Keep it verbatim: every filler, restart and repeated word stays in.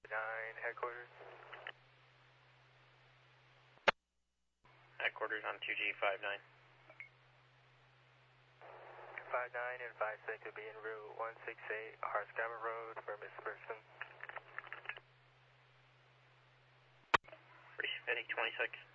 nine, headquarters. Headquarters on two G five nine. five nine and five six will be en route one six eight Hardscrabble Road for Miss Person. Free Spitty twenty-six.